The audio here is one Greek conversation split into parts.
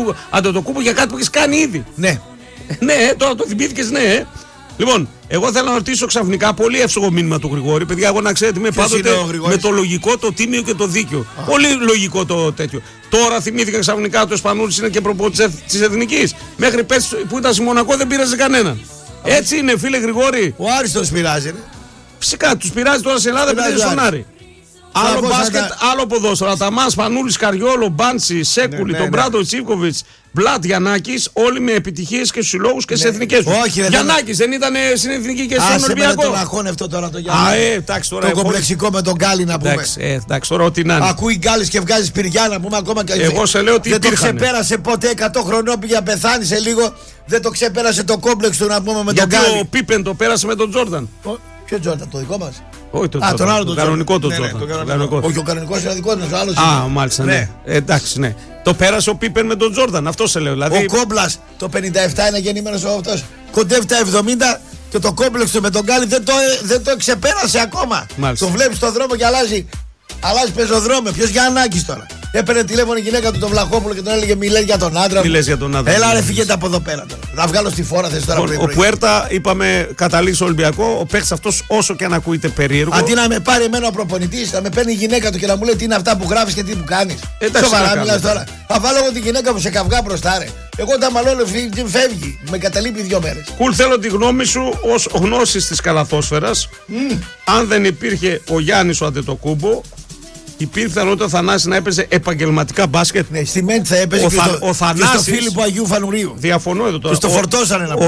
Αντετοκούμπο για κάτι που έχεις κάνει ήδη. Ναι. Ναι, τώρα το θυμήθηκες, ναι. Λοιπόν, εγώ θέλω να ρωτήσω ξαφνικά, πολύ εύσογο μήνυμα του Γρηγόρη. Παιδιά, εγώ να ξέρετε, είμαι πάντοτε με το λογικό, το τίμιο και το δίκιο. Πολύ λογικό το τέτοιο. Τώρα θυμήθηκα ξαφνικά ότι ο Σπανούλης είναι και προπονητής της Εθνικής. Μέχρι πέρσι που ήταν στη Μονακό δεν πήραζε κανέναν. Έτσι είναι, φίλε Γρηγόρη. Ο Άρης τον πειράζει. Φυσικά τους πειράζει τώρα στην Ελλάδα επειδή είναι στον Άρη. Άλλο μπάσκετ, άλλο ποδόσφαιρο. Αταμάς, Σπανούλης, Καριόλο, Μπάντσι, Σέκουλη, τον Μπράντο Τσίβκοβιτς, Μπλατ, Γιαννάκης, όλοι με επιτυχίες και στους συλλόγους και στις εθνικές τους. Γιαννάκης δεν ήταν στην εθνική και στον Ολυμπιακό. Τον αγχώνευτο τώρα το Γιαννάκη. Το κομπλεξικό με τον Γκάλι να πούμε. Εντάξει, τώρα ό,τι να είναι. Ακούει Γκάλης και βγάζει σπηριά να πούμε ακόμα και. Εγώ σε λέω ότι δεν το ξεπέρασε ποτέ 100 χρονών πήγε να πεθάνει σε λίγο. Δεν το ξεπέρασε το κόμπλεξ του να πούμε με τον Γκάλι. Γιατί ο Πίπεν το πέρασε με τον Τζόρνταν. Ποιο Τζόρνταν, το δικό μας? Όχι τον άλλο, τον κανονικό τον Τζόρνταν. Όχι, ο κανονικός είναι δικό μας, ο άλλος. Α, μάλιστα, ναι. Εντάξει, ναι. Το πέρασε ο Πίπεν με τον Τζόρνταν, αυτό σε λέω. Ο Κόμπλας το 57 είναι γεννημένος αυτός. Κοντεύει τα 70 και το κόμπλεξ του με τον Γκάλι δεν το ξεπέρασε ακόμα. Το βλέπεις στον δρόμο και αλλάζει πεζοδρόμιο. Ποιος Γιαννάκης τώρα? Έπαιρνε τηλέφωνο η γυναίκα του τον Βλαχόπουλο και τον έλεγε μιλάει για τον άντρα. Μιλές για τον άντρα. Έλα ρε, φύγετε από εδώ πέρα τώρα. Θα βγάλω στη φόρα θες τώρα. Ο Πουέρτα, είπαμε, καταλήγει στο Ολυμπιακό. Ο παίκτης αυτός, όσο και αν ακούγεται περίεργο. Αντί να με πάρει εμένα ο προπονητής, να με παίρνει η γυναίκα του και να μου λέει τι είναι αυτά που γράφεις και τι που κάνεις. Σοβαρά μιλάς τώρα? Θα βάλω εγώ τη γυναίκα μου σε καυγά μπροστά, ρε. Εγώ τα μαλώνω, φεύγει. Με καταλείπει 2 μέρες. Κουλ, θέλω τη γνώμη σου ως γνώσης της καλαθόσφαιρας. Αν δεν υπήρχε ο Γιάννης ο Αντετοκούμπο, υπήρχε πιθανότητα ο Θανάσης να έπαιζε επαγγελματικά μπάσκετ. Ναι, στη Μέντη θα έπαιζε ο Θανάσης, στο Φίλιππο Αγίου Φανουρίου. Διαφωνώ εδώ τώρα. Και στο φορτώσανε να πει.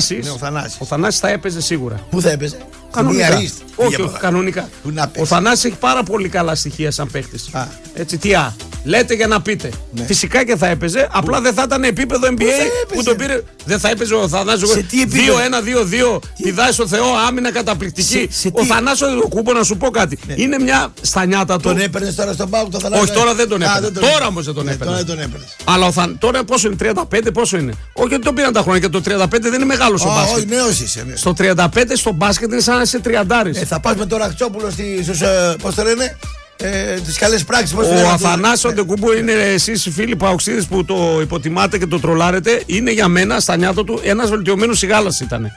Ο Θανάσης θα έπαιζε σίγουρα. Πού θα έπαιζε? Κανονικά. Όχι, κανονικά. Ο Θανάσης έχει πάρα πολύ καλά στοιχεία σαν παίχτης. Έτσι, τι λέτε για να πείτε. Ναι. Φυσικά και θα έπαιζε, απλά δεν θα ήταν επίπεδο NBA που το πήρε. Δεν θα έπαιζε ο Θανάσης. 2-1-2-2, πηδάει στο Θεό, άμυνα καταπληκτική. Ο Θανάσης Αντετοκούμπο, να σου πω κάτι. Ναι. Είναι μια στα νιάτα του. Τον έπαιρνε τώρα στον Πάο το Θανάσης? Όχι, τώρα δεν τον έπαιρνε. Τώρα όμως δεν τον έπαιρνε. Αλλά τώρα πόσο είναι, 35, πόσο είναι? Όχι, ότι το πήραν τα χρόνια και το 35 δεν είναι μεγάλο ο μπάσκετ. Όχι, νέος είσαι. Στο 35 στο μπάσκετ είναι σαν να είσαι τριαντάρης. Θα πας με τον Ραχτσόπουλο στους. Πώς το λένε? Τις καλές πράξεις. Ο Αθανάσης Αντετοκούμπο είναι, εσείς οι φίλοι παοξίδες που το υποτιμάτε και το τρολάρετε, είναι για μένα στα νιάτα του ένας βελτιωμένος Σιγάλας ήταν.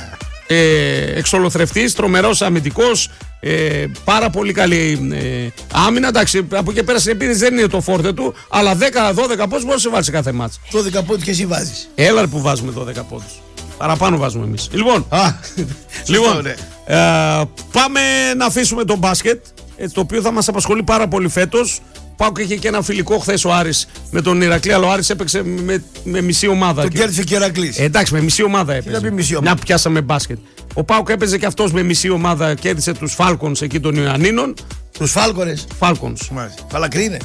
Εξολοθρευτής, τρομερός αμυντικός, πάρα πολύ καλή άμυνα. Εντάξει, από εκεί πέρα στην επίθεση δεν είναι το φόρτε του, αλλά 10-12 πόντους μπορεί να σε βάλει σε κάθε μάτς. 12 πόντους και εσύ βάζεις. Έλα που βάζουμε 12 πόντους. Παραπάνω βάζουμε εμείς. Λοιπόν, πάμε να αφήσουμε το μπάσκετ, το οποίο θα μας απασχολεί πάρα πολύ φέτος. Πάω και είχε και ένα φιλικό χθες ο Άρης με τον Ηρακλή, αλλά ο Άρης έπαιξε με μισή ομάδα. Το κέρδισε και ο Ηρακλής. Εντάξει, με μισή ομάδα έπαιζε. Μια που πιάσαμε μπάσκετ. Ο Πάουκ έπαιζε και αυτός με μισή ομάδα, κέρδισε τους Φάλκονς εκεί των Ιωαννίνων. Τους Φάλκονες. Φάλκονς. Φαλακρή είναι.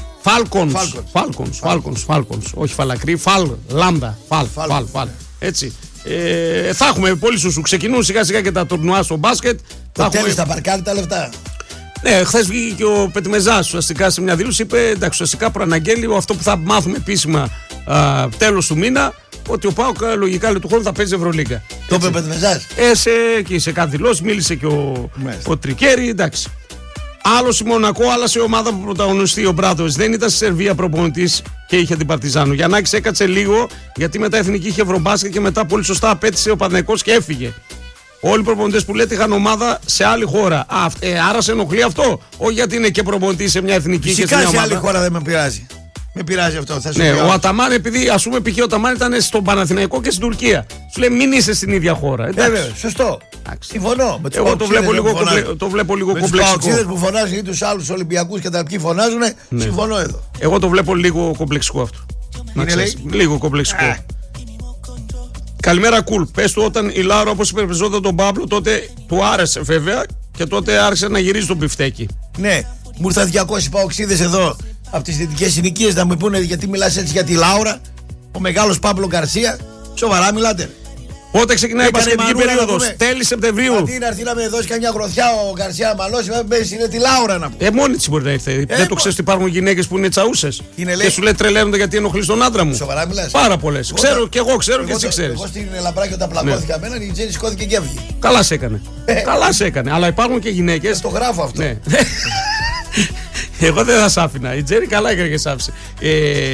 Φάλκονς. Όχι Φαλακρή, Λάμδα. Φάλ. Έτσι. Θα έχουμε πολύ σουσού. Ξεκινούν σιγά σιγά και τα τουρνουά στο μπάσκετ. Το τέλος θα παρκάρει τα λεφτά. Ναι, χθες βγήκε και ο Πετμεζάς ουσιαστικά σε μια δήλωση. Είπε εντάξει, ουσιαστικά προαναγγέλει αυτό που θα μάθουμε επίσημα τέλος του μήνα. Ότι ο ΠΑΟΚ λογικά του χρόνου θα παίζει Ευρωλίγκα. Το είπε ο Πετμεζάς. Σε κάτι δηλώσει μίλησε και ο Τρικέρι. Εντάξει. Άλλο η Μονακό, άλλα σε ομάδα που πρωταγωνιστεί ο Μπράδος. Δεν ήταν στη Σερβία προπονητής και είχε την Παρτιζάνο. Γιαννάκης έκατσε λίγο γιατί μετά εθνική είχε Ευρωμπάσκετ και μετά πολύ σωστά απέτησε ο Παναθηναϊκός και έφυγε. Όλοι οι προπονητές που λέτε είχαν ομάδα σε άλλη χώρα. Άρα σε ενοχλεί αυτό? Όχι γιατί είναι και προπονητής σε μια εθνική και σε μια ομάδα. Φυσικά σε άλλη χώρα δεν με πειράζει. Με πειράζει αυτό. Θα σου ο Αταμάν, επειδή ας πούμε π.χ. ο Αταμάν ήταν στον Παναθηναϊκό και στην Τουρκία. Σου λέει μην είσαι στην ίδια χώρα. Βέβαια, σωστό. Συμφωνώ. Εγώ το βλέπω λίγο κομπλεξικό. Τους παοξίδες που φωνάζουν ή τους άλλους Ολυμπιακούς και τα ποιοι φωνάζουν, συμφωνώ εδώ. Εγώ το βλέπω λίγο κομπλεξικό αυτό. Λίγο κομπλεξικό. Καλημέρα, Κουλ. Πες του όταν η Λάουρα όπως υπερπαιζόταν τον Παύλο, τότε του άρεσε βέβαια και τότε άρχισε να γυρίζει τον πιφτέκι. Ναι, μου ήρθαν 200 παοξίδες εδώ από τις δυτικές συνοικίες να μου πούνε γιατί μιλάς έτσι για τη Λάουρα. Ο μεγάλος Παύλο Γκαρσία. Σοβαρά μιλάτε? Πότε ξεκινάει η μπασκετική περίοδος? Τέλη Σεπτεμβρίου. Αντί να έρθει να με δώσει καμιά γροθιά ο Γκαρσία να μαλώσει, είναι τη Λάουρα να πει. Μόνη της μπορεί να ήρθε. Δεν το ξέρεις ότι υπάρχουν γυναίκες που είναι τσαούσες? Και σου λέει τρελαίνονται γιατί ενοχλείς τον άντρα μου. Σοβαρά μιλάς? Πάρα πολλές. Ξέρω και εγώ ξέρω και εσύ ξέρεις. Εγώ στην Λαμπράκη όταν πλακώθηκα εμένα η Τζέννη σηκώθηκε και έβγε. Καλά σε έκανε. Καλά σε έκανε. Αλλά υπάρχουν και γυναίκες. Το γράφω αυτό. Εγώ δεν θα σ' άφηνα. Η Τζέρι καλά έκανε και σ' άφησε.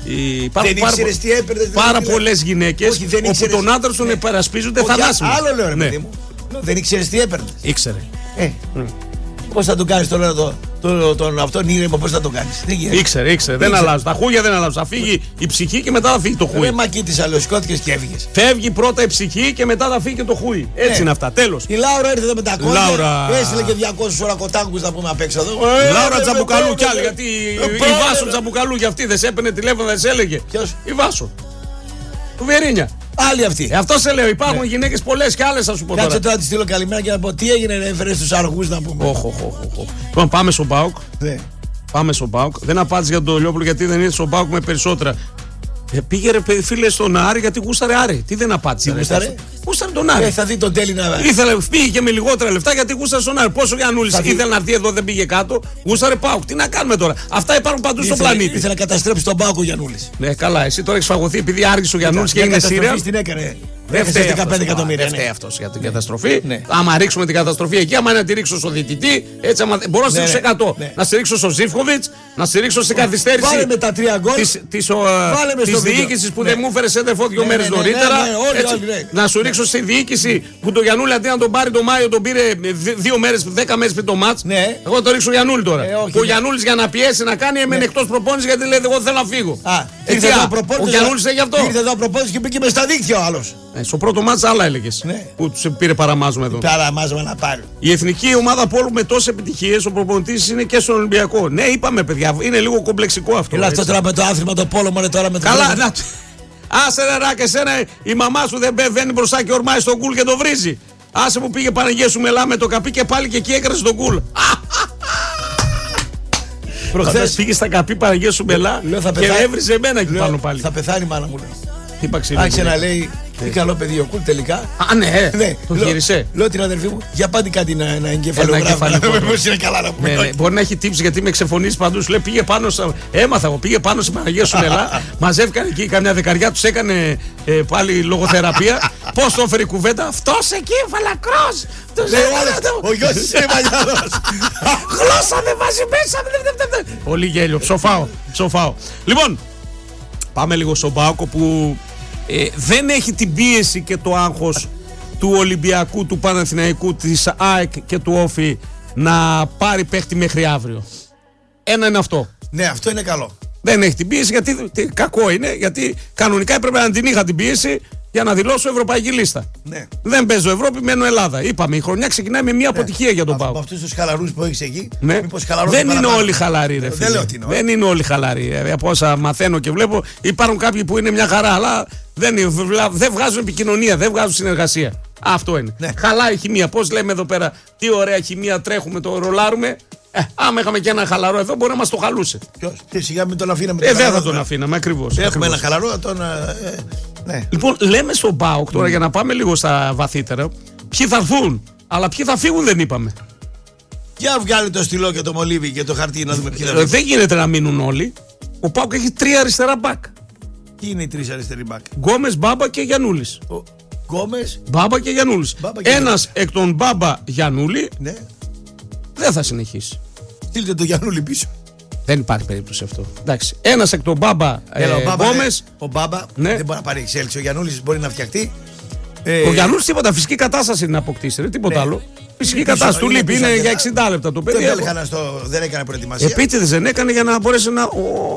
Δεν ήξερες τι έπαιρνες? Πάρα πολλές γυναίκες όπου τον άντρα τον επερασπίζονται θανάσιμα. Άλλο λέω, ρε παιδί μου. Δεν ήξερες τι έπαιρνες? Ήξερε. Πώς θα τον κάνεις τώρα αυτόν ήρεμο, πώς θα τον κάνεις? Ήξερε. Δεν αλλάζουν. Τα χούγια δεν αλλάζουν. Θα φύγει η ψυχή και μετά θα φύγει το χούι. Δεν μακίτης αλλοσηκώθηκες και έφυγες. Φεύγει πρώτα η ψυχή και μετά θα φύγει και το χούι. Έτσι είναι αυτά. Τέλος. Η Λάουρα ήρθε εδώ με τα κόμματα. Έστειλε και 200 ορακοτάγκους να πούμε απ' έξω εδώ. Η Λάουρα Τζαμπουκαλού κι άλλη. Γιατί η Βάσο Τζαμπουκαλού για αυτή δεν σε έπαιρνε τηλέφωνο, δεν σε έλεγε? Ποιος? Η Βάσο. Του Βερίνια. Άλλη αυτή. Αυτό σε λέω. Υπάρχουν γυναίκες πολλές και άλλες, θα σου πω. Κάτσε τώρα να τη στείλω καλημέρα και να πω τι έγινε, έφερες τους αργούς να πούμε. Λοιπόν, πάμε στον ΠΑΟΚ. Πάμε στον ΠΑΟΚ. Δεν απάντησε για τον Τολιόπουλο γιατί δεν ήρθε στον ΠΑΟΚ με περισσότερα. Πήγε ρε φίλε στον Άρη γιατί γούσταρε Άρη. Τι δεν απάντησε? Γούσταρε τον Άρη. Θα δει τον τέλει να βάλει. Πήγε και με λιγότερα λεφτά γιατί γούσταρε στον Άρη. Πόσο Γιαννούλης ήθελε να έρθει εδώ, δεν πήγε κάτω. Γούσταρε ΠΑΟΚ. Τι να κάνουμε τώρα? Αυτά υπάρχουν παντού στον πλανήτη. Ήθελε να καταστρέψει τον ΠΑΟΚ ο Γιαννούλης. Ναι, καλά. Εσύ τώρα έχεις φαγωθεί επειδή άργησε ο Γιαννούλης και έγινε Σύρια. Την έκανε. Δεν φταίει 15 εκατομμύρια. Δεν φταίει αυτό για την καταστροφή. Άμα ρίξουμε την καταστροφή εκεί, άμα είναι να τη ρίξω στο διαιτητή, έτσι μπορώ να στηρίξω 100. Να στηρίξω στο Ζίβκοβιτς, να στηρίξω στην καθυστέρηση τη διοίκηση που δεν μου έφερε σέντερφο 2 μέρες νωρίτερα. Να σου ρίξω στη διοίκηση που το Γιαννούλη αντί να τον πάρει το Μάιο τον πήρε 2 μέρες, 10 μέρες πριν το μάτς. Εγώ το ρίξω Γιαννούλη τώρα. Ο Γιαννούλης για να πιέσει να κάνει έμενε εκτός προπόνηση γιατί λέει εγώ θέλω να φύγω. Ο Γιαννούλης έχει αυτό. Ήρθε εδώ προπόνηση και πήγε μες στα δίκτυα ο άλλος. Στο πρώτο μάτς άλλα έλεγες. Που τους πήρε παραμάζωμα εδώ. Παραμάζωμα να πάρει. Η εθνική ομάδα πόλου με τόσες επιτυχίες, ο προπονητής είναι και στον Ολυμπιακό. Ναι, είπαμε παιδιά, είναι λίγο κομπλεξικό αυτό. Έλα αυτό τώρα με το άθλημα το πόλο μόνο τώρα με το. Καλά, να. Άσε ρε ράκ, εσένα η μαμά σου δεν μπαίνει μπροστά και ορμάει στον κουλ και το βρίζει. Άσε που πήγε Παναγία σου μελά με το καπί και πάλι και εκεί έκρασε τον κουλ. Προχθές πήγε στα καπί Παναγία σου μελά και έβριζε εμένα εκεί πάνω πάλι. Θα πεθάνει η μάνα μου. Τι παξίλι. Άρχισε να λέει τι καλό παιδί ο κουλ τελικά. Α, ναι, το γύρισε. Λέω την αδερφή μου, για πάτε κάτι ένα εγκεφαλογράφο. Είναι καλά να πούμε. Μπορεί να έχει τύψει γιατί με ξεφωνήσει παντού. Σου λέει πήγε πάνω. Έμαθα εγώ, πήγε πάνω στην Παναγία σου μελά. Μαζεύκανε εκεί καμιά δεκαριά, του έκανε πάλι λογοθεραπεία. Πώς το έφερε η κουβέντα? Αυτός εκεί, φαλακρός. Ο γιος της είναι μαλλιάρος. Γλώσσα δεν βάζει μέσα. Πολύ γέλιο, ψοφάω. Λοιπόν, πάμε λίγο στον ΠΑΟΚ που δεν έχει την πίεση και το άγχος του Ολυμπιακού, του Παναθηναϊκού, της ΑΕΚ και του Όφη να πάρει παίχτη μέχρι αύριο. Ένα είναι αυτό. Ναι, αυτό είναι καλό. Δεν έχει την πίεση γιατί κακό είναι, γιατί κανονικά έπρεπε να την είχα την πίεση για να δηλώσω ευρωπαϊκή λίστα. Ναι. Δεν παίζω Ευρώπη, μένω Ελλάδα. Είπαμε, η χρονιά ξεκινάει με μια αποτυχία για τον ΠΑΟΚ. Από αυτούς τους χαλαρούς που έχεις εκεί, δεν είναι όλοι χαλαροί, ρε φίλε. Δεν είναι όλοι χαλαροί. Από όσα μαθαίνω και βλέπω, υπάρχουν κάποιοι που είναι μια χαρά, αλλά δεν βγάζουν επικοινωνία, δεν βγάζουν συνεργασία. Αυτό είναι. Ναι. Χαλάει η χημεία. Πώς λέμε εδώ πέρα, τι ωραία χημεία τρέχουμε, το ρολάρουμε. Άμα είχαμε και ένα χαλαρό εδώ, μπορεί να μας το χαλούσε. Ποιος? Σιγά μην τον αφήναμε. Δεν θα τον αφήναμε, ακριβώς. Έχουμε ένα χαλαρό, τον. Ναι. Λοιπόν, λέμε στον ΠΑΟΚ τώρα για να πάμε λίγο στα βαθύτερα. Ποιοι θα έρθουν, αλλά ποιοι θα φύγουν δεν είπαμε. Για βγάλει το στυλό και το μολύβι και το χαρτί να δούμε ποιοι θα φύγουν. Δεν γίνεται να μείνουν όλοι. Ο ΠΑΟΚ έχει 3 αριστερά μπακ. Ποιοι είναι οι 3 αριστεροί μπακ? Γκόμες, Μπάμπα και Γιαννούλης. Γκόμες, Μπάμπα και Γιαννούλης. Ένας εκ των Μπάμπα Γιαννούλη δεν θα συνεχίσει. Στείλτε το Γιαννούλη πίσω. Δεν υπάρχει περίπτωση αυτό. Εντάξει. Ένας εκ των Μπάμπα Γκόμες. Ο Μπάμπα δεν μπορεί να πάρει εξέλιξη. Ο Γιαννούλης μπορεί να φτιαχτεί. Ο Γιαννούλης τίποτα. Φυσική κατάσταση είναι να αποκτήσει. Τίποτα άλλο. Φυσική κατάσταση του λείπει. Είναι για 60 λεπτά το παιδί. Δεν έκανε προετοιμασία. Επίτηδες δεν έκανε για να μπορέσει να.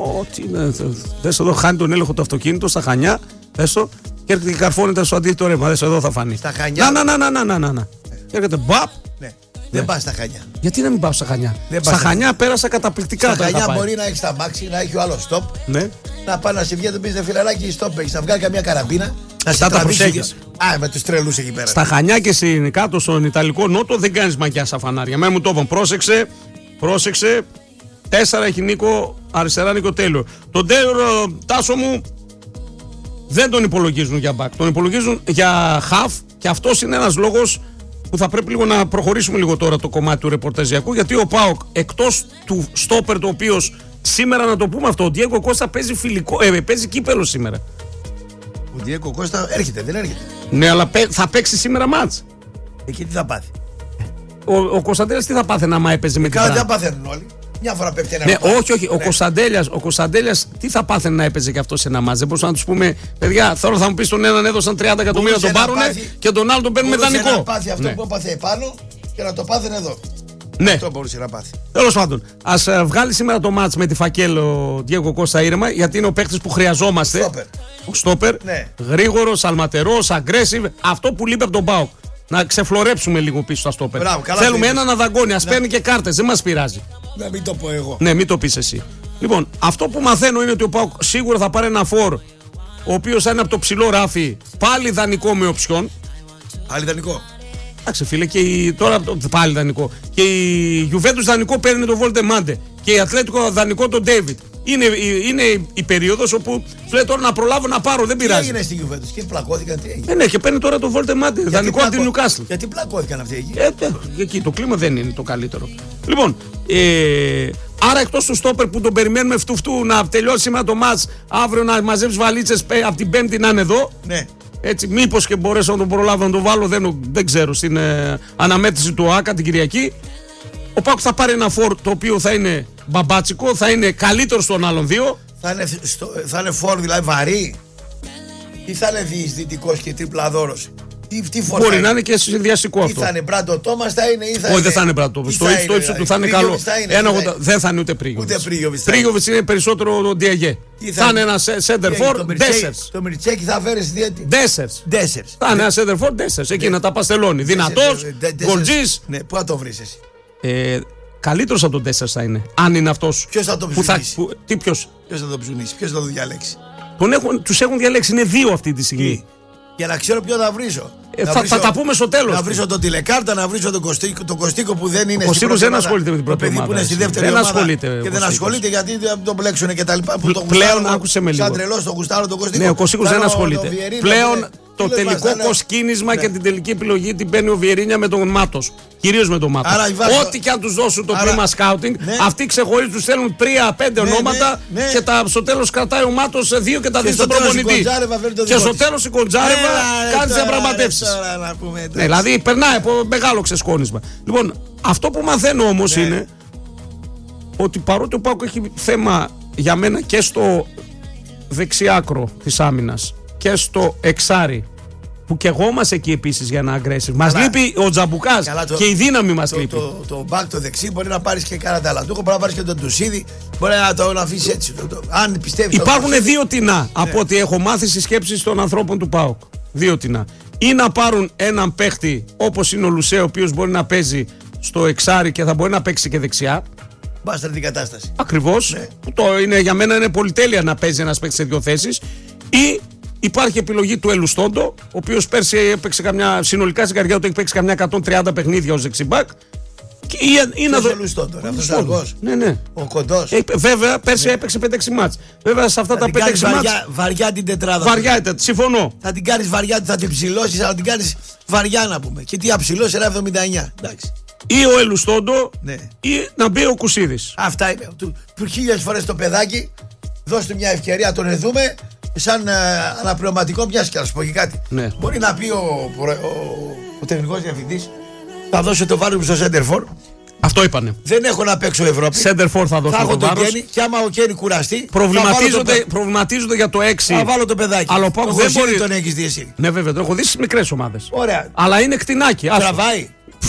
Δες εδώ, χάνει τον έλεγχο το αυτοκίνητο στα Χανιά. Δες το. Και έρχεται και καρφώνεται στο αντίθετο ρεύμα. Δες εδώ θα φανεί. Στα Χανιά. Να. Και έρχεται μπαπ. Δεν πας στα Χανιά. Γιατί να μην πάω στα Χανιά? Στα Χανιά πέρασα καταπληκτικά. Στα Χανιά μπορεί να έχει τα μάξι, να έχει ο άλλο stop. Να πάει να σε βγει, να πει δε φιλαράκι, stop έχει. Να βγάλει καμιά καραμπίνα. Να σε τραβήξει. Με τους τρελούς εκεί πέρα. Στα Χανιά και κάτω στον Ιταλικό Νότο δεν κάνεις μακιά στα φανάρια. Μένα μου το είπαν. Πρόσεξε. 4 έχει Νίκο, αριστερά Νίκο Τέιλορ. Τον Τέιλορ, Τάσο μου, δεν τον υπολογίζουν για μπακ. Τον υπολογίζουν για half και αυτός είναι ένας λόγος που θα πρέπει λίγο να προχωρήσουμε λίγο τώρα το κομμάτι του ρεπορταζιακού, γιατί ο ΠΑΟΚ εκτός του στόπερ, το οποίος σήμερα να το πούμε αυτό, ο Ντιέγκο Κώστα παίζει παίζει κύπελο σήμερα. Ο Ντιέγκο Κώστα έρχεται, δεν έρχεται? Ναι, αλλά θα παίξει σήμερα μάτς. Εκεί τι θα πάθει? Ο Κωνσταντέλας τι θα πάθει άμα έπαιζε με την Καλά, δεν παθαίνουν όλοι. Μια φορά πέφτει ένα. Ναι, όχι. Ο Κωνσταντέλιας τι θα πάθαινε να έπαιζε και αυτό σε ένα μάτς. Δεν μπορούσα να του πούμε, παιδιά, τώρα θα μου πει τον έναν έδωσαν 30 εκατομμύρια να τον πάρουνε και τον άλλο τον παίρνουν με δανεικό. Να πάθει αυτό που έπαθε επάνω και να το πάθαινε εδώ. Ναι. Αυτό μπορούσε να πάθει. Τέλος πάντων, ας βγάλει σήμερα το μάτς με τη Φακέλ ο Διέγκο Κώστα ήρεμα, γιατί είναι ο παίκτης που χρειαζόμαστε. Ο στόπερ. Ναι. Γρήγορος, αλματερός, aggressive. Αυτό που λείπει από τον ΠΑΟΚ. Να ξεφλωρέψουμε λίγο πίσω στα στόπερ. Θέλουμε έναν να δαγκώνει, ας παίρνει και κάρτες, δεν μας πειράζει. Να μην το πω εγώ. Ναι, μην το πεις εσύ. Λοιπόν, αυτό που μαθαίνω είναι ότι ο ΠΑΟΚ σίγουρα θα πάρει ένα φορ, ο οποίος θα είναι από το ψηλό ράφι, πάλι δανεικό με οψιόν. Πάλι δανεικό. Εντάξει φίλε, και τώρα πάλι δανεικό. Και η Γιουβέντους δανεικό παίρνει τον Βολτεμάντε. Και η Ατλέτικο δανεικό τον Ντέιβιτ. Είναι η περίοδος όπου λέει τώρα να προλάβω να πάρω, δεν πειράζει. Τι έγινε στη Γιουβέντους και πλακώθηκαν, τι έγινε. Ναι, και παίρνει τώρα τον Βολτεμάντε δανεικό από την Νιουκάσλ. Γιατί πλακώθηκαν αυτοί εκεί. Εκεί το κλίμα δεν είναι το καλύτερο. Λοιπόν, άρα εκτός του στόπερ που τον περιμένουμε φτουφτού να τελειώσει σήμερα το μάτς, αύριο να μαζέψει βαλίτσες από την Πέμπτη να είναι εδώ. Ναι. Έτσι, μήπως και μπορέσω να τον προλάβω να τον βάλω, δεν ξέρω, στην αναμέτρηση του ΟΑΚΑ την Κυριακή. Ο ΠΑΟΚ θα πάρει ένα φορ το οποίο θα είναι μπαμπάτσικο, θα είναι καλύτερο των άλλων δύο. Θα είναι φορ δηλαδή βαρύ ή θα είναι διεισδυτικός και τριπλαδόρος. Μπορεί να είναι και συνδυαστικό αυτό. Ή θα είναι Μπράντο Τόμας, θα είναι ή θα είναι. Όχι, δεν θα είναι Μπράντο Τόμας. Στο ύψο του θα είναι καλό. Δεν θα είναι ούτε Πρίγιοβιτς. Πρίγιοβιτς είναι περισσότερο ο Διαγέ. Θα είναι ένα center for Ντέσσερς. Το Μιρτσέκι θα φέρει διέτη. Ντέσσερς. Θα είναι ένα center for Ντέσσερς. Εκεί να τα παστελώνει. Δυνατός, γκολτζής. Ναι, πού θα το βρεις εσύ. Καλύτερος από τον Ντέσσερς θα είναι. Αν είναι αυτός. Ποιος θα το ψουνίσει. Ποιος θα το ψουνίσει, ποιος θα το διαλέξει. Τους έχουν διαλέξει. Είναι δύο αυτή τη στιγμή. Για να ξέρω ποιο θα βρίσω. Θα τα πούμε στο τέλος. Να βρίσω τον Τηλεκάρτα, να βρίσω τον Κωστίκο που δεν είναι. Ο Κωστίκος δεν ασχολείται με την πρώτη ομάδα. Που είναι στη δεύτερη δεν ομάδα. ασχολείται. Και δεν ασχολείται γιατί τον μπλέξουν και τα λοιπά. Πλέον άκουσε με λίγο. Σαν τρελός τον Γουστάρο τον Κωστίκο. Ναι, ο Κωστίκος δεν ασχολείται. Πλέον το τελικό κοσκίνισμα και την τελική επιλογή την παίρνει ο Βιερίνια με τον Μάτος. Κυρίως με τον Μάτος. Ό,τι και αν τους δώσουν το πρίμα σκάουτινγκ, αυτοί ξεχωρίζουν, τους στέλνουν 3-5 ονόματα και στο τέλος κρατάει ο Μάτος 2 και τα δίνει στον προπονητή. Και στο τέλος η Κοντζάρεβα κάνει τις διαπραγματεύσεις. Δηλαδή περνάει από μεγάλο ξεσκόνισμα. Λοιπόν, αυτό που μαθαίνω όμως είναι ότι παρότι ο ΠΑΟΚ έχει θέμα για μένα και στο δεξιάκρο της άμυνας και στο εξάρι που και εγώ μας εκεί επίσης για ένα aggressive. Μας λείπει ο Τζαμπουκάς και η δύναμη μας λείπει. Το back το δεξί μπορεί να πάρεις και κάνα ταλαντούχο, μπορεί να πάρεις και τον Τουσίδη, μπορεί να το αφήσεις έτσι. Αν πιστεύεις. Υπάρχουν δύο τεινά από ό,τι έχω μάθει στις σκέψεις των ανθρώπων του ΠΑΟΚ. Δύο τεινά. Ή να πάρουν έναν παίχτη όπως είναι ο Λουσέ, ο οποίος μπορεί να παίζει στο εξάρι και θα μπορεί να παίξει και δεξιά. Μπάστα την κατάσταση. Ακριβώς. Ναι. Για μένα είναι πολυτέλεια να παίζει ένας παίκτης σε δύο θέσεις. Ή υπάρχει επιλογή του Ελουστόντο, ο οποίος πέρσι έπαιξε συνολικά στην καριέρα του έχει παίξει καμιά 130 παιχνίδια ως δεξιμπάκ. Ο Ελουστόντο, αυτός ο αργός. Ναι. Ο κοντός. Βέβαια, πέρσι έπαιξε 5-6 μάτς. Βέβαια, σε αυτά τα 5-6 μάτς. Βαριά την τετράδα. Βαριά, συμφωνώ. Θα την κάνεις βαριά, θα την ψηλώσεις, αλλά την κάνεις βαριά να πούμε. Και τι αψηλώσει, ένα 79. Εντάξει. Ή ο Ελουστόντο, ή να μπει ο Κουσίδης. Αυτά είναι. Του 1000 φορές το παιδάκι, δώσ' του μια ευκαιρία, τον δούμε. Σαν αναπληρωματικό μοιάζει και να σου πω και κάτι. Ναι. Μπορεί να πει ο τεχνικός διευθυντής, θα δώσω το βάρος μου στο Center For. Αυτό είπανε. Δεν έχω να παίξω Ευρώπη. Center For θα δώσω το βάρος. Και άμα ο Κένι κουραστεί, προβληματίζονται για το 6. Θα βάλω το παιδάκι. Αλλά το δεν μπορεί. Τον έχεις δει εσύ. Ναι, βέβαια, τον έχω δει στις μικρές ομάδες. Ωραία. Αλλά είναι κτηνάκι. Τραβάει.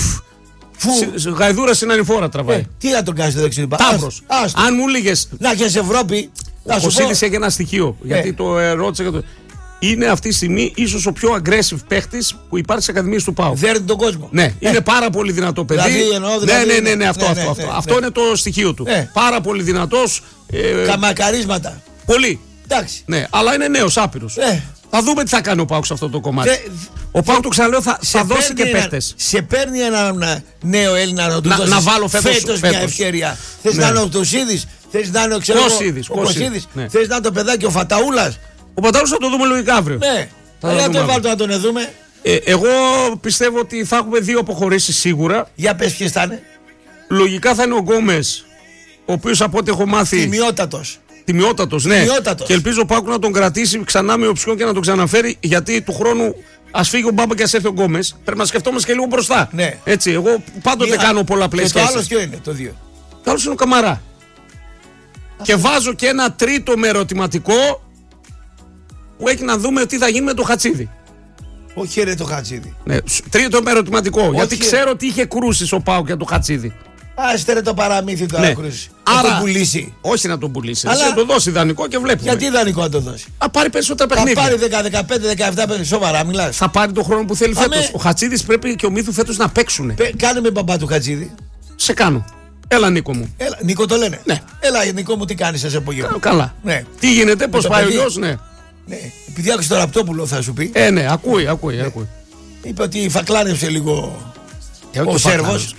Γαϊδούρα στην ανηφόρα τραβάει. Τι να τον κάνεις το δεξί. Ταύρος. Αν μου έλεγες. Να έχεις Ευρώπη. Ο Κωσίδης έχει ένα στοιχείο. Γιατί το ρώτησε και το. Είναι αυτή τη στιγμή ίσως ο πιο aggressive παίχτης που υπάρχει στις ακαδημίες του ΠΑΟΚ. Δέρνει τον κόσμο. Ναι, είναι πάρα πολύ δυνατό παιδί. Ναι, αυτό είναι το στοιχείο του. Πάρα πολύ δυνατός. Καμακαρίσματα. Πολύ. Εντάξει. Ναι, αλλά είναι νέος, άπειρος. Θα δούμε τι θα κάνει ο ΠΑΟΚ σε αυτό το κομμάτι. Ο ΠΑΟΚ, το ξαναλέω, θα δώσει και παίχτες. Σε παίρνει έναν νέο Έλληνα να του δώσεις να βάλω φέτος μια ευκαιρία. Θες να είναι ο Τουσίδης, θες να είναι ο Κωσίδης, θες να είναι το παιδάκι ο Φαταούλας. Ο Φαταούλας θα το δούμε λογικά αύριο. Ναι, θα τον βάλω να τον δούμε. Εγώ πιστεύω ότι θα έχουμε δύο αποχωρήσεις σίγουρα. Για πες ποιες θα είναι. Λογικά θα είναι ο Γκόμες, ο οποίος από ό,τι έχω μάθει. Τιμιότατος, ναι. Και ελπίζω ο ΠΑΟΚ να τον κρατήσει ξανά με οψιόν και να τον ξαναφέρει, γιατί του χρόνου ας φύγει ο Μπάμπα και ας έρθει ο Γκόμες. Πρέπει να σκεφτόμαστε και λίγο μπροστά. Ναι. Έτσι, εγώ πάντοτε κάνω πολλαπλές σχέσεις. Το άλλο ποιο είναι, το 2. Άλλος είναι ο Καμαρά. Και βάζω και ένα τρίτο με ερωτηματικό που έχει να δούμε τι θα γίνει με το Χατσίδη. Όχι ρε το Χατσίδη. Ναι, τρίτο με ερωτηματικό. Όχι, γιατί ξέρω ότι είχε κρούσει ο Πάοκ για το Χατσίδη. Άστε ρε το παραμύθι τώρα, ναι. Κρούσει. Άρα, να τον πουλήσει. Όχι να τον πουλήσει. Αλλά... να το δώσει δανεικό και βλέπουμε. Γιατί δανεικό να το δώσει. Θα πάρει περισσότερα παιχνίδια. Θα πάρει 10, 15, 17 σοβαρά, μιλάς. Θα πάρει τον χρόνο που θέλει φέτος. Ο Χατσίδης πρέπει και ο Μύθου φέτος να παίξουν. Κάνε με μπαμπά του Χατσίδη. Σε κάνω. Έλα Νίκο μου. Έλα, Νίκο το λένε. Ναι. Έλα Νίκο μου, τι κάνεις εσύ από γύρω. Καλά. Ναι. Τι γίνεται, πώς πάει ο γιος, ναι. Ναι. Επειδή άκουσε το Ραπτόπουλο θα σου πει. Ναι, ακούει. Είπε ότι φακλάνεψε λίγο. Ο Σέρβος.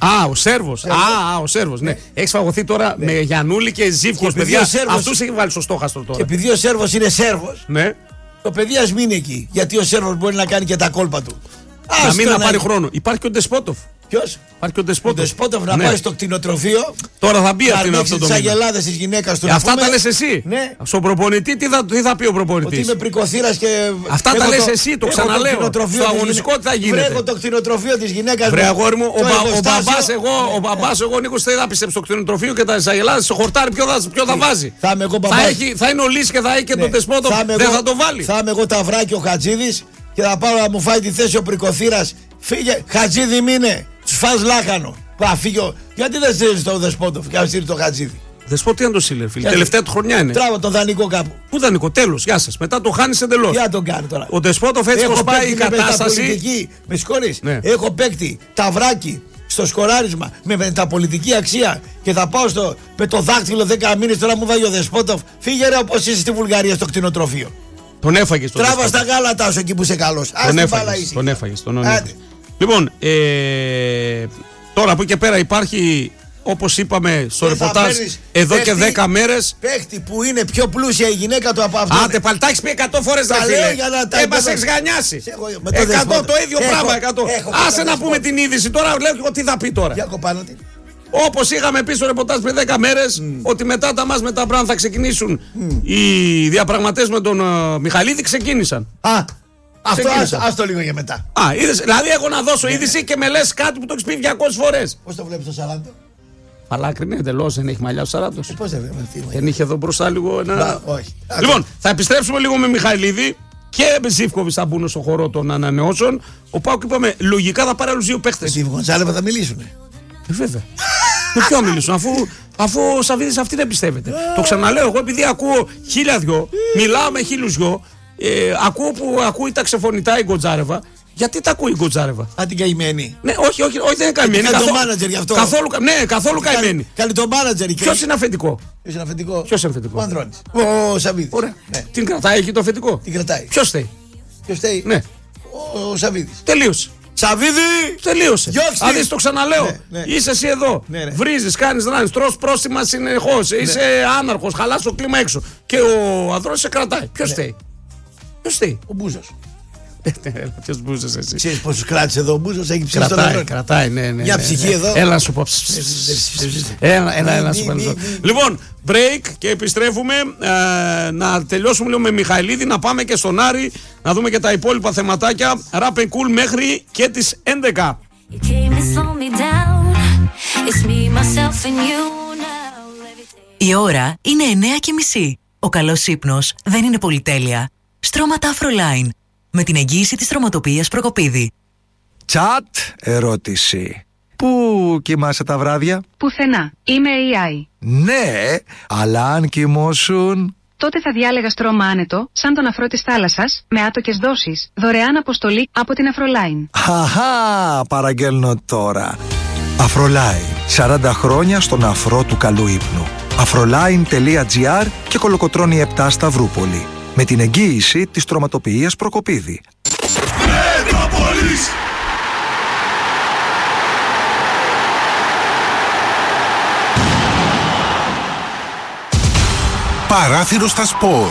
Ο Σέρβος. Ναι. Έχεις φαγωθεί τώρα με Γιαννούλη και Ζήφκος, παιδιά. Αυτούς έχει βάλει στο στόχαστρο τώρα. Και επειδή ο Σέρβος είναι Σέρβος, ναι. το παιδί ας μείνει εκεί. Γιατί ο Σέρβος μπορεί να κάνει και τα κόλπα του. Να μην πάρει χρόνο. Υπάρχει και ο Ντεσπότοφ. Ποιος? Υπάρχει και ο Ντεσπότοφ. Ο Ντεσπότοφ να πάει στο κτηνοτροφείο. Τώρα θα μπει αυτό το μήνυμα. Τις αγελάδες της γυναίκας του. Αυτά τα λες εσύ. Ναι. Στον προπονητή, τι θα πει ο προπονητής. Ότι είμαι πρικοθύρας και. Αυτά τα λες εσύ, το ξαναλέω. Στο αγωνιστικό τι θα γίνεται. Βρέχω το κτηνοτροφείο της γυναίκας. Βρε αγόρι μου, ο μπαμπάς εγώ Νίκος δεν θα πιστέψει στο κτηνοτροφείο και τα αγελάδες στο χορτάρι ποιο θα βάζει. Θα είναι ο Λύς και θα έχει και τον Ντεσπότοφ. Δεν θα το βάλει. Θα είμαι εγώ ταυράκι ο Χατζίδης και θα πάω να μου φάει τη θέση ο πρικοθύρας. Φύγε, Χατζίδη μείνε. Του φας λάχανο. Φύγε. Γιατί δεν στείλει τον Δεσπότοφ και να στείλει τον Χατζίδη. Δεσπότοφ τι είναι το Σίλερ, φίλε. Τελευταία του χρονιά είναι. Τράβα τον δανεικό κάπου. Πού δανεικό, τέλος, γεια σας. Μετά το χάνει εντελώς. Τι να τον κάνει τώρα. Ο Δεσπότοφ έτσι πως πάει η κατάσταση. Με συγχωρείς. Ναι. Έχω παίκτη ταυράκι στο σκοράρισμα με μεταπολιτική αξία και θα πάω με το δάκτυλο 10 μήνες τώρα μου βάζει ο Δεσπότοφ. Φύγε ρε όπως είσαι στη Βουλγαρία στο κτηνοτροφείο. Τον έφαγε. Τράβα στα γάλατα σου εκεί που είσαι καλός. Τον έφαγε. Λοιπόν, τώρα από εκεί και πέρα υπάρχει, όπως είπαμε στο ρεπορτάζ, εδώ και 10 μέρες. Παίχτη που είναι πιο πλούσια η γυναίκα του από αυτόν. Άντε πάλι, τα έχεις πει 100 φορές να φίλε. Μας έχεις γανιάσει. 100 το ίδιο πράγμα. Άσε να πούμε την είδηση. Τώρα λέω εγώ τι θα πει τώρα. Για κοπάνω τι. Όπως είχαμε πει στο ρεπορτάζ πριν 10 μέρες, ότι μετά τα μας με τα Μπραν θα ξεκινήσουν οι διαπραγματεύσεις με τον Μιχαλίδη, ξεκίνησαν. Ας το λίγο για μετά. Είδες, δηλαδή έχω να δώσω είδηση και με λες κάτι που το έχεις πει 200 φορές. Πώς το βλέπεις το Σαράντο? Φαλάκρη είναι εντελώς, δεν έχει μαλλιά ο Σαράντος. Πώς δεν βλέπεις? Δεν είχε εδώ μπροστά λίγο ένα. Όχι. Λοιπόν, θα επιστρέψουμε λίγο με Μιχαηλίδη και με Ζήφκοβιτς θα μπουν στον χώρο των ανανεώσεων. Ο Πάοκ είπαμε λογικά θα πάρει άλλους 2 παίχτες. Με τη Γοντσάλεβα θα μιλήσουν. Βέβαια. Με ποιο μιλήσουν, αφού ο Σαββίδης αυτή δεν πιστεύετε. Το ξαναλέω εγώ επειδή ακούω 1000 μιλάω με 1000 ακούω που ακούει τα ξεφωνητά η Γκοτζάρεβα. Γιατί τα ακούει η Γκοτζάρεβα? Την καημένη. Ναι, όχι, δεν είναι καημένη. Κάνει το μάνατζερ γι' αυτό. Καθόλου καημένη. Κάνει το μάνατζερ. Ποιος είναι αφεντικό? Ποιος είναι αφεντικό? Ο Ανδρώνης. Ο Σαββίδης. Ωραία. Την κρατάει εκεί το αφεντικό? Την κρατάει. Ποιος θέλει? Ναι. Ο Σαββίδης. Τελείωσε. Σαββίδη! Τελείωσε. Δηλαδή το ξαναλέω. Είσαι εσύ εδώ. Βρίζεις, κάνεις δράνεις, τρως πρόστιμα συνεχώς. Είσαι άναρχος, χαλάς το κλίμα έξω. Και ο Ανδρώνης σε κρατάει. Ποιος θέλει? Ο Μπούζος. Ποιος Μπούζος εσύ? Ξέρεις πόσους κράτησε εδώ ο Μπούζος? Έχει ψήσει τον Ανδρώνη. Κρατάει, ναι. Μια ψυχή εδώ. Έλα να σου πω. Έλα σου πω. Λοιπόν, break και επιστρέφουμε να τελειώσουμε λίγο με Μιχαηλίδη, να πάμε και στον Άρη, να δούμε και τα υπόλοιπα θεματάκια. Rap and Cool μέχρι και τις 11. Η ώρα είναι 9:30. Ο καλός ύπνος δεν είναι πολυτέλεια. Στρώματα Afroline. Με την εγγύηση της στρωματοποιίας Προκοπίδη. Τσατ ερώτηση. Πού κοιμάσαι τα βράδια? Πουθενά. Είμαι AI. Ναι, αλλά αν κοιμώσουν... Τότε θα διάλεγα στρώμα άνετο, σαν τον αφρό της θάλασσας, με άτοκες δόσεις, δωρεάν αποστολή από την Afroline. Αχα, παραγγέλνω τώρα. Afroline. 40 χρόνια στον αφρό του καλού ύπνου. Afroline.gr και Κολοκοτρώνη 7 Σταυρούπολη. Με την εγγύηση της στρωματοποιίας Προκοπίδη. Μετρόπολης. Παράθυρο στα σπορ.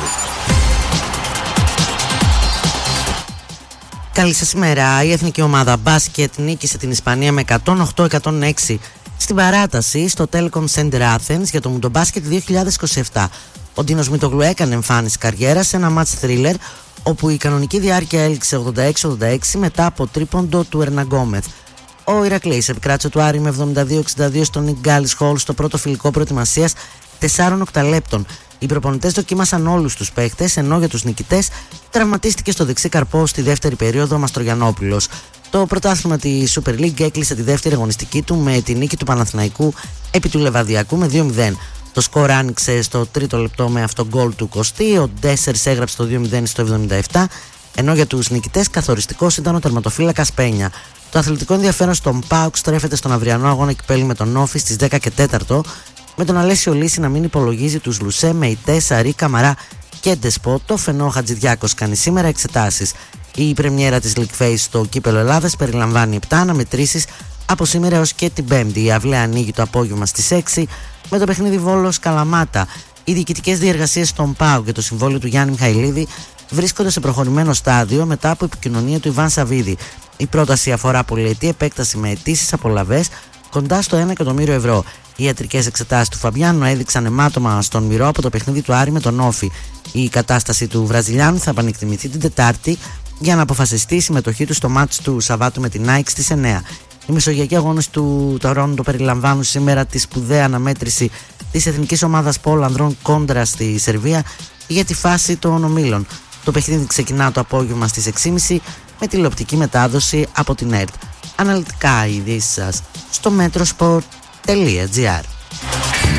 Καλή σας ημέρα. Η εθνική ομάδα μπάσκετ νίκησε την Ισπανία με 108-106 στην παράταση στο Telecom Center Athens για το Μουντομπάσκετ 2027. Ο Ντίνος Μητογλου έκανε εμφάνιση καριέρα σε ένα match thriller όπου η κανονική διάρκεια έληξε 86-86 μετά από τρίποντο του Ερναγκόμεθ. Ο Ηρακλής επικράτησε του Άρη με 72-62 στον Νικ Γκάλις Χολ στο πρώτο φιλικό προετοιμασίας 4 οκταλέπτων. Οι προπονητές δοκίμασαν όλους τους παίχτες, ενώ για τους νικητές τραυματίστηκε στο δεξί καρπό στη δεύτερη περίοδο ο Μαστρογιαννόπουλος. Το πρωτάθλημα της Super League έκλεισε τη δεύτερη αγωνιστική του με τη νίκη του Παναθηναϊκού επί του Λεβαδιακού με 2-0. Το σκορ άνοιξε στο τρίτο λεπτό με αυτό γκολ του Κωστή. Ο Ντέσσερς έγραψε το 2-0 στο 77, ενώ για τους νικητές καθοριστικός ήταν ο τερματοφύλακας Πένια. Το αθλητικό ενδιαφέρον στον ΠΑΟΚ στρέφεται στον αυριανό αγώνα κυπέλλου με τον Όφη στις 10 και 4, με τον Αλέσιο Λύση να μην υπολογίζει τους Λουσέ, Μεϊτέ, Σαρή, Καμαρά και Ντεσπότοφ, ενώ ο Χατζηδιάκος κάνει σήμερα εξετάσεις. Η πρεμιέρα της League Face στο κύπελλο Ελλάδας περιλαμβάνει 7 αναμετρήσεις από σήμερα έως και την Πέμπτη. Η αυλαία ανοίγει το απόγευμα στις 6 με το παιχνίδι Βόλος Καλαμάτα. Οι διοικητικές διεργασίες στον ΠΑΟΚ και το συμβόλαιο του Γιάννη Μιχαηλίδη βρίσκονται σε προχωρημένο στάδιο μετά από επικοινωνία του Ιβάν Σαββίδη. Η πρόταση αφορά πολυετή επέκταση με αιτήσεις απολαβές κοντά στο 1 εκατομμύριο ευρώ. Οι ιατρικές εξετάσεις του Φαμπιάνο έδειξαν αιμάτωμα στον μυρό από το παιχνίδι του Άρη με τον Όφη. Η κατάσταση του Βραζιλιάνου θα επανεκτιμηθεί την Τετάρτη για να αποφασιστεί η συμμετοχή του στο μάτς του Σαββάτου με την ΑΕΚ στις 9. Οι μεσογειακοί αγώνες του Τορόντο περιλαμβάνουν σήμερα τη σπουδαία αναμέτρηση της εθνικής ομάδας Πόλ ανδρών κόντρα στη Σερβία για τη φάση των ομίλων. Το παιχνίδι ξεκινά το απόγευμα στις 6.30 με τηλεοπτική μετάδοση από την ΕΡΤ. Αναλυτικά οι ειδήσεις σας στο metrosport.gr.